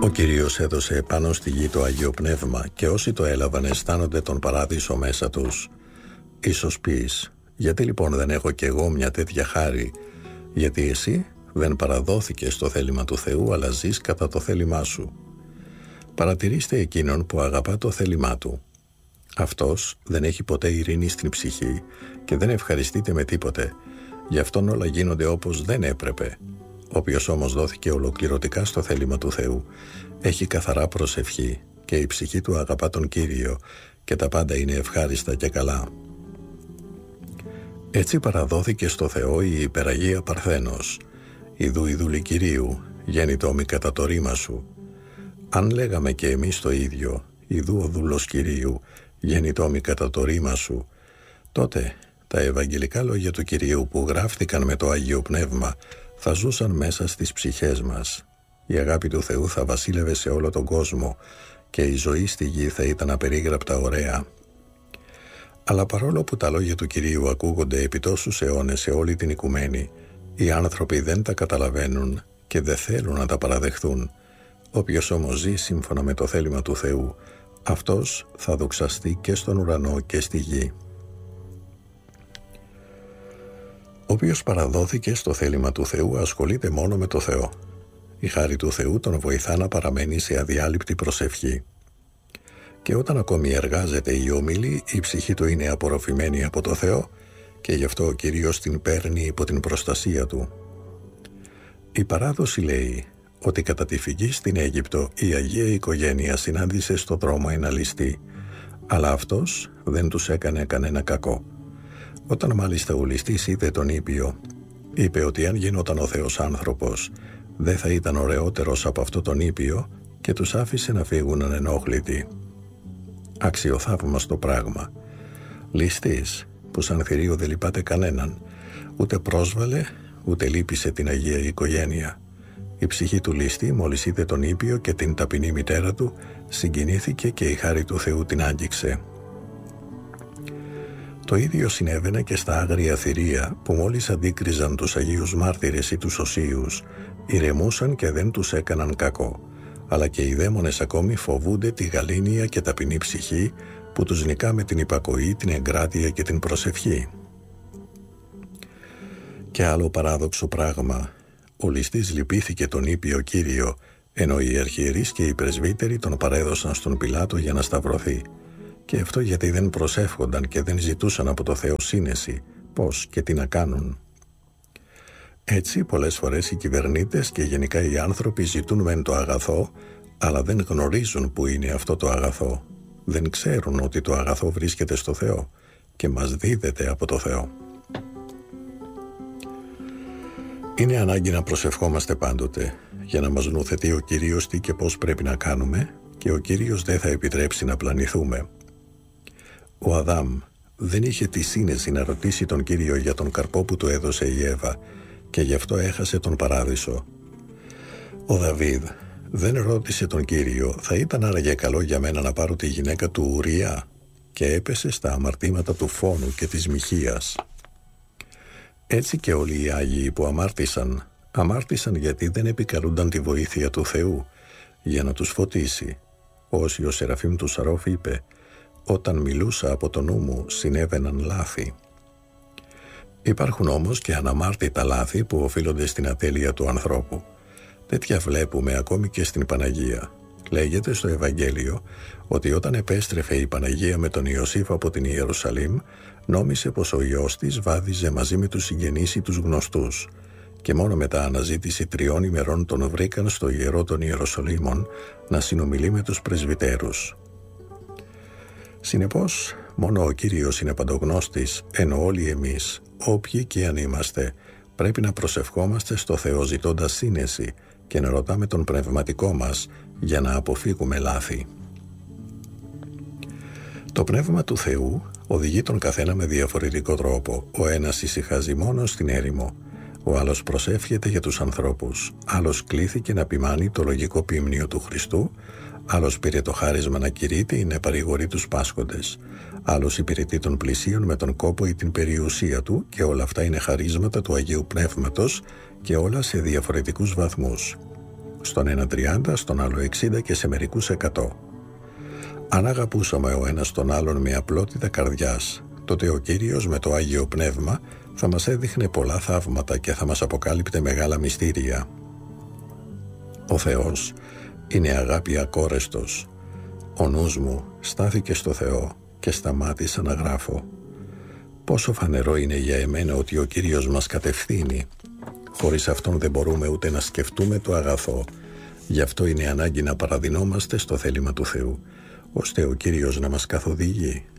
Ο Κύριος έδωσε επάνω στη γη το Άγιο Πνεύμα και όσοι το έλαβαν αισθάνονται τον παράδεισο μέσα τους. Ίσως πεις, γιατί λοιπόν δεν έχω κι εγώ μια τέτοια χάρη? Γιατί εσύ δεν παραδόθηκες στο θέλημα του Θεού, αλλά ζεις κατά το θέλημά σου. Παρατηρήστε εκείνον που αγαπά το θέλημά του. Αυτός δεν έχει ποτέ ειρήνη στην ψυχή και δεν ευχαριστείται με τίποτε. Γι' αυτόν όλα γίνονται όπως δεν έπρεπε. Όποιος όμως δόθηκε ολοκληρωτικά στο θέλημα του Θεού, έχει καθαρά προσευχή και η ψυχή του αγαπά τον Κύριο και τα πάντα είναι ευχάριστα και καλά. Έτσι παραδόθηκε στο Θεό η υπεραγία Παρθένος. Ιδού η δούλη Κυρίου, γέννητόμη κατά το ρήμα σου. Αν λέγαμε και εμείς το ίδιο, ιδού ο δούλος Κυρίου, γέννητόμη κατά το ρήμα σου, τότε τα ευαγγελικά λόγια του Κυρίου που γράφτηκαν με το Άγιο Πνεύμα θα ζούσαν μέσα στις ψυχές μας. Η αγάπη του Θεού θα βασίλευε σε όλο τον κόσμο και η ζωή στη γη θα ήταν απερίγραπτα ωραία. Αλλά παρόλο που τα λόγια του Κυρίου ακούγονται επί τόσους αιώνες σε όλη την οικουμένη, οι άνθρωποι δεν τα καταλαβαίνουν και δεν θέλουν να τα παραδεχθούν. Όποιος όμως ζει σύμφωνα με το θέλημα του Θεού, αυτός θα δοξαστεί και στον ουρανό και στη γη. Όποιος παραδόθηκε στο θέλημα του Θεού ασχολείται μόνο με το Θεό. Η χάρη του Θεού τον βοηθά να παραμένει σε αδιάλειπτη προσευχή. Και όταν ακόμη εργάζεται ή ομιλεί, η ψυχή του είναι απορροφημένη από το Θεό και γι' αυτό ο Κύριος την παίρνει υπό την προστασία του. Η παράδοση λέει ότι κατά τη φυγή στην Αίγυπτο η Αγία Οικογένεια συνάντησε στο δρόμο ένα ληστή, αλλά αυτός δεν τους έκανε κανένα κακό. Όταν μάλιστα ο ληστής είδε τον ήπιο, είπε ότι αν γινόταν ο Θεός άνθρωπος, δεν θα ήταν ωραιότερος από αυτό τον ήπιο και τους άφησε να φύγουν ανενόχλητοι. Αξιοθαύμαστο πράγμα. Ληστής που σαν θηρίο δεν λυπάται κανέναν, ούτε πρόσβαλε ούτε λύπησε την Αγία Οικογένεια. Η ψυχή του ληστή μόλις είδε τον ήπιο και την ταπεινή μητέρα του, συγκινήθηκε και η χάρη του Θεού την άγγιξε. Το ίδιο συνέβαινε και στα άγρια θηρία που μόλις αντίκριζαν τους Αγίους Μάρτυρες ή τους Οσίους, ηρεμούσαν και δεν τους έκαναν κακό, αλλά και οι δαίμονες ακόμη φοβούνται τη γαλήνια και ταπεινή ψυχή που τους νικά με την υπακοή, την εγκράτεια και την προσευχή. Και άλλο παράδοξο πράγμα, ο ληστής λυπήθηκε τον ήπιο Κύριο, ενώ οι αρχιερείς και οι πρεσβύτεροι τον παρέδωσαν στον Πιλάτο για να σταυρωθεί. Και αυτό γιατί δεν προσεύχονταν και δεν ζητούσαν από το Θεό σύνεση, πώς και τι να κάνουν. Έτσι πολλές φορές οι κυβερνήτες και γενικά οι άνθρωποι ζητούν μεν το αγαθό, αλλά δεν γνωρίζουν που είναι αυτό το αγαθό. Δεν ξέρουν ότι το αγαθό βρίσκεται στο Θεό και μας δίδεται από το Θεό. Είναι ανάγκη να προσευχόμαστε πάντοτε για να μας νουθετεί ο Κύριος τι και πώς πρέπει να κάνουμε και ο Κύριος δεν θα επιτρέψει να πλανηθούμε. Ο Αδάμ δεν είχε τη σύνεση να ρωτήσει τον Κύριο για τον καρπό που του έδωσε η Εύα και γι' αυτό έχασε τον παράδεισο. Ο Δαβίδ δεν ρώτησε τον Κύριο, θα ήταν άραγε καλό για μένα να πάρω τη γυναίκα του Ουρία, και έπεσε στα αμαρτήματα του φόνου και της μοιχείας. Έτσι και όλοι οι Άγιοι που αμάρτησαν γιατί δεν επικαλούνταν τη βοήθεια του Θεού για να τους φωτίσει. Όσοι ο Σεραφείμ του Σαρόφ είπε, όταν μιλούσα από το νου μου συνέβαιναν λάθη. Υπάρχουν όμως και αναμάρτητα λάθη που οφείλονται στην ατέλεια του ανθρώπου. Τέτοια βλέπουμε ακόμη και στην Παναγία. Λέγεται στο Ευαγγέλιο ότι όταν επέστρεφε η Παναγία με τον Ιωσήφ από την Ιερουσαλήμ, νόμισε πως ο Υιός της βάδιζε μαζί με τους συγγενείς ή τους γνωστούς και μόνο μετά αναζήτηση 3 ημερών τον βρήκαν στο ιερό των Ιεροσολύμων να συνομιλεί με τους πρεσβυτέρους. Συνεπώς, μόνο ο Κύριος είναι παντογνώστης, ενώ όλοι εμείς, όποιοι και αν είμαστε, πρέπει να προσευχόμαστε στο Θεό ζητώντας σύνεση και να ρωτάμε τον πνευματικό μας για να αποφύγουμε λάθη. Το Πνεύμα του Θεού οδηγεί τον καθένα με διαφορετικό τρόπο. Ο ένας ησυχάζει μόνο στην έρημο, ο άλλος προσεύχεται για τους ανθρώπους, άλλος κλήθηκε να ποιμάνει το λογικό ποιμνίο του Χριστού, άλλος πήρε το χάρισμα να κηρύττει ή να παρηγορεί τους πάσχοντες, άλλος υπηρετεί των πλησίων με τον κόπο ή την περιουσία του, και όλα αυτά είναι χαρίσματα του Αγίου Πνεύματος και όλα σε διαφορετικούς βαθμούς. στον ένα 30, στον άλλο 60 και σε μερικούς 100. Αν αγαπούσαμε ο ένας τον άλλον με απλότητα καρδιάς, τότε ο Κύριος με το Άγιο Πνεύμα θα μας έδειχνε πολλά θαύματα και θα μας αποκάλυπτε μεγάλα μυστήρια. Ο Θεός είναι αγάπη ακόρεστος. Ο νους μου στάθηκε στο Θεό και σταμάτησα να γράφω. Πόσο φανερό είναι για εμένα ότι ο Κύριος μας κατευθύνει. Χωρίς Αυτόν δεν μπορούμε ούτε να σκεφτούμε το αγαθό. Γι' αυτό είναι ανάγκη να παραδεινόμαστε στο θέλημα του Θεού, ώστε ο Κύριος να μας καθοδηγεί.